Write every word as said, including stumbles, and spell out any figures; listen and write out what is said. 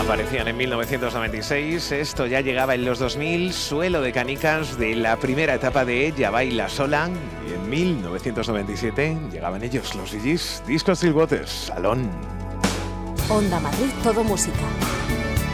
Aparecían en mil novecientos noventa y seis, esto ya llegaba en los dos mil, Suelo de Canicas de la primera etapa de Ella baila sola, y en mil novecientos noventa y siete llegaban ellos, los Bee Gees, Disco Still Waters, Salón. Onda Madrid, todo música.